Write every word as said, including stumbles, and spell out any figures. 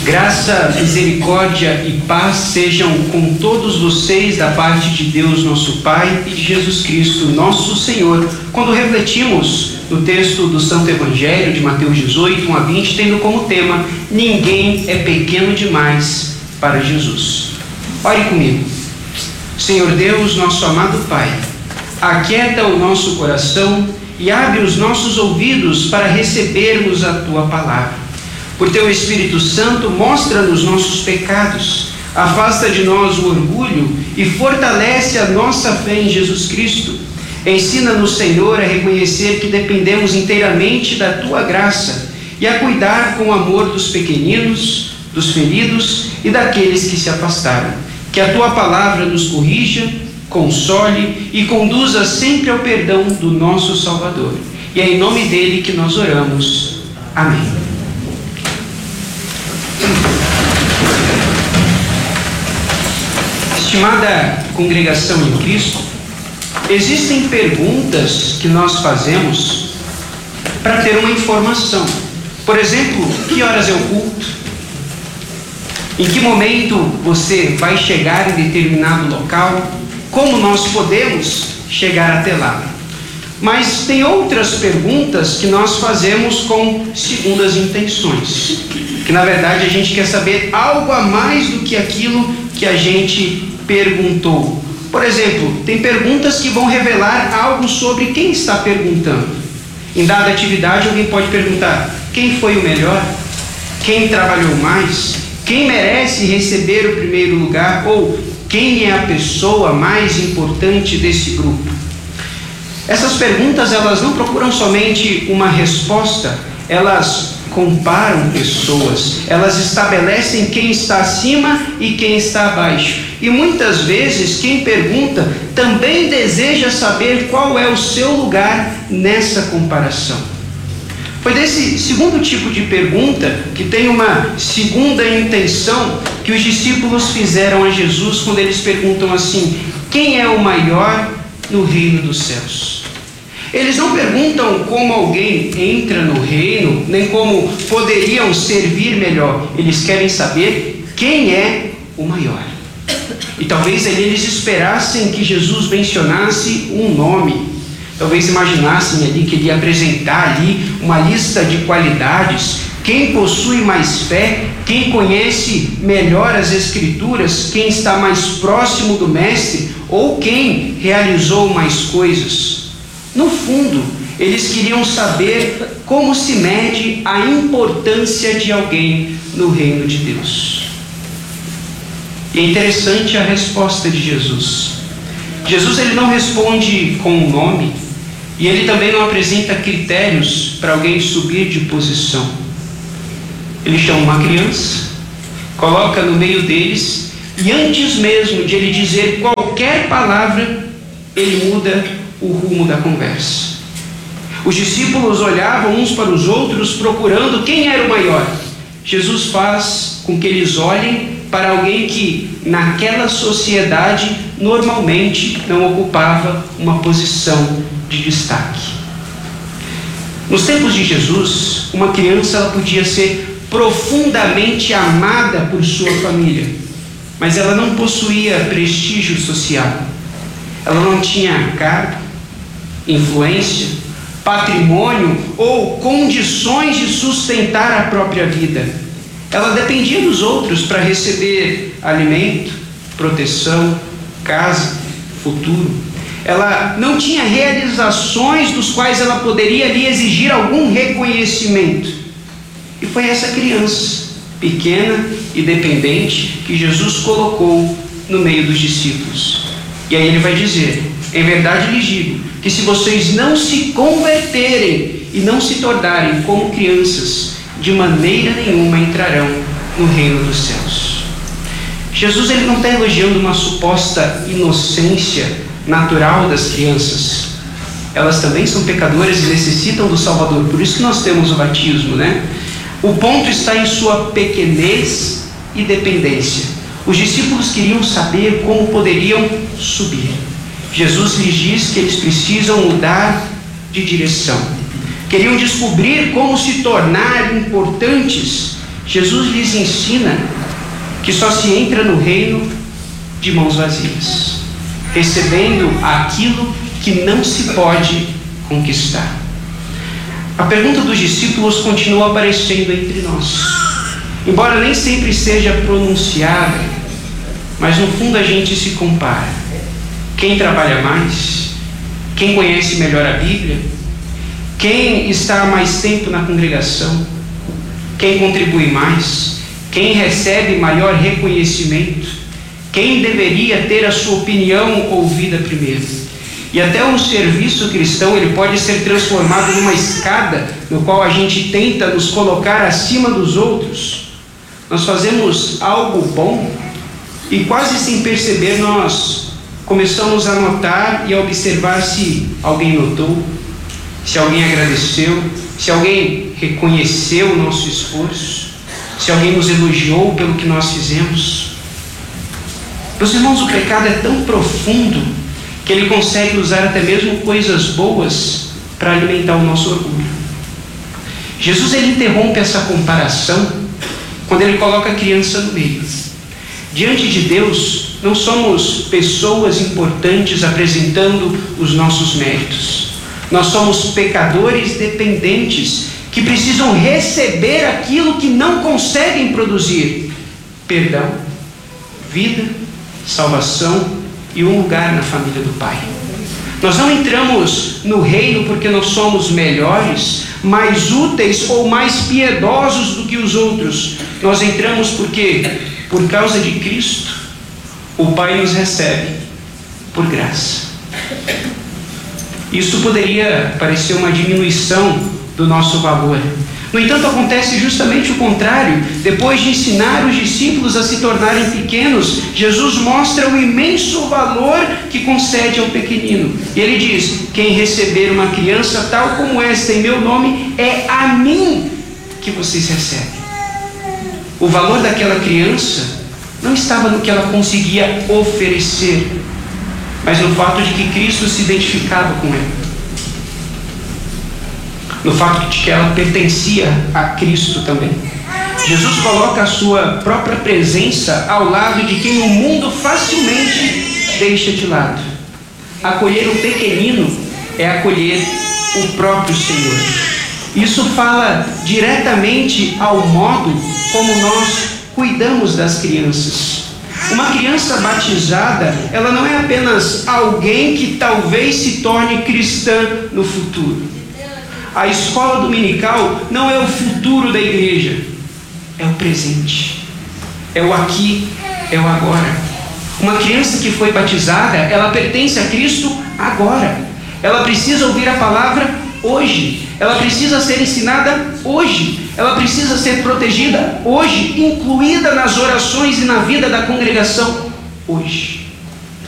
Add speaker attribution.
Speaker 1: Graça, misericórdia e paz sejam com todos vocês da parte de Deus nosso Pai e de Jesus Cristo nosso Senhor, quando refletimos no texto do Santo Evangelho de Mateus dezoito, um a vinte, tendo como tema: ninguém é pequeno demais para Jesus. Ore comigo. Senhor Deus, nosso amado Pai, aquieta o nosso coração e abre os nossos ouvidos para recebermos a Tua palavra. Por Teu Espírito Santo, mostra-nos nossos pecados, afasta de nós o orgulho e fortalece a nossa fé em Jesus Cristo. Ensina-nos, Senhor, a reconhecer que dependemos inteiramente da Tua graça e a cuidar com amor dos pequeninos, dos feridos e daqueles que se afastaram. Que a Tua palavra nos corrija, console e conduza sempre ao perdão do nosso Salvador. E é em nome dele que nós oramos. Amém. Estimada congregação em Cristo, existem perguntas que nós fazemos para ter uma informação. Por exemplo, que horas é o culto? Em que momento você vai chegar em determinado local? Como nós podemos chegar até lá? Mas tem outras perguntas que nós fazemos com segundas intenções, que na verdade a gente quer saber algo a mais do que aquilo que a gente perguntou. Por exemplo, tem perguntas que vão revelar algo sobre quem está perguntando. Em dada atividade, alguém pode perguntar: quem foi o melhor? Quem trabalhou mais? Quem merece receber o primeiro lugar? Ou quem é a pessoa mais importante desse grupo? Essas perguntas, elas não procuram somente uma resposta, elas comparam pessoas, elas estabelecem quem está acima e quem está abaixo. E muitas vezes quem pergunta também deseja saber qual é o seu lugar nessa comparação. Foi desse segundo tipo de pergunta, que tem uma segunda intenção, que os discípulos fizeram a Jesus quando eles perguntam assim: quem é o maior no reino dos céus? Eles não perguntam como alguém entra no reino, nem como poderiam servir melhor. Eles querem saber quem é o maior. E talvez eles esperassem que Jesus mencionasse um nome. Talvez imaginassem ali que ele ia apresentar ali uma lista de qualidades. Quem possui mais fé, quem conhece melhor as Escrituras, quem está mais próximo do Mestre, ou quem realizou mais coisas. No fundo, eles queriam saber como se mede a importância de alguém no reino de Deus. E é interessante a resposta de Jesus. Jesus ele não responde com um nome, e ele também não apresenta critérios para alguém subir de posição. Ele chama uma criança, coloca no meio deles, e antes mesmo de ele dizer qualquer palavra, ele muda o rumo da conversa. Os discípulos olhavam uns para os outros procurando quem era o maior. Jesus faz com que eles olhem para alguém que naquela sociedade normalmente não ocupava uma posição de destaque. Nos tempos de Jesus, uma criança ela podia ser profundamente amada por sua família, mas ela não possuía prestígio social. Ela não tinha cargo, influência, patrimônio ou condições de sustentar a própria vida. Ela dependia dos outros para receber alimento, proteção, casa, futuro. Ela não tinha realizações dos quais ela poderia lhe exigir algum reconhecimento. E foi essa criança, pequena e dependente, que Jesus colocou no meio dos discípulos. E aí ele vai dizer: em verdade lhes digo, que se vocês não se converterem e não se tornarem como crianças, de maneira nenhuma entrarão no reino dos céus. Jesus ele não está elogiando uma suposta inocência natural das crianças. Elas também são pecadoras e necessitam do Salvador, por isso que nós temos o batismo, né? O ponto está em sua pequenez e dependência. Os discípulos queriam saber como poderiam subir. Jesus lhes diz que eles precisam mudar de direção. Queriam descobrir como se tornar importantes. Jesus lhes ensina que só se entra no reino de mãos vazias, recebendo aquilo que não se pode conquistar. A pergunta dos discípulos continua aparecendo entre nós, embora nem sempre seja pronunciada, mas no fundo a gente se compara. Quem trabalha mais? Quem conhece melhor a Bíblia? Quem está há mais tempo na congregação? Quem contribui mais? Quem recebe maior reconhecimento? Quem deveria ter a sua opinião ouvida primeiro? E até um serviço cristão, ele pode ser transformado numa escada no qual a gente tenta nos colocar acima dos outros. Nós fazemos algo bom e quase sem perceber nós começamos a notar e a observar se alguém notou, se alguém agradeceu, se alguém reconheceu o nosso esforço, se alguém nos elogiou pelo que nós fizemos. Meus irmãos, o pecado é tão profundo que ele consegue usar até mesmo coisas boas para alimentar o nosso orgulho. Jesus, ele interrompe essa comparação quando ele coloca a criança no meio. Diante de Deus, não somos pessoas importantes apresentando os nossos méritos. Nós somos pecadores dependentes que precisam receber aquilo que não conseguem produzir: perdão, vida, salvação e um lugar na família do Pai. Nós não entramos no reino porque nós somos melhores, mais úteis ou mais piedosos do que os outros. Nós entramos porque, por causa de Cristo, o Pai nos recebe por graça. Isso poderia parecer uma diminuição do nosso valor. No entanto, acontece justamente o contrário. Depois de ensinar os discípulos a se tornarem pequenos, Jesus mostra o imenso valor que concede ao pequenino. E ele diz: quem receber uma criança tal como esta em meu nome, é a mim que vocês recebem. O valor daquela criança não estava no que ela conseguia oferecer, mas no fato de que Cristo se identificava com ela, no fato de que ela pertencia a Cristo também. Jesus coloca a sua própria presença ao lado de quem o mundo facilmente deixa de lado. Acolher o pequenino é acolher o próprio Senhor. Isso fala diretamente ao modo como nós cuidamos das crianças. Uma criança batizada, ela não é apenas alguém que talvez se torne cristã no futuro. A escola dominical não é o futuro da igreja, é o presente, é o aqui, é o agora. Uma criança que foi batizada, ela pertence a Cristo agora. Ela precisa ouvir a palavra hoje. Ela precisa ser ensinada hoje. Ela precisa ser protegida hoje, incluída nas orações e na vida da congregação hoje.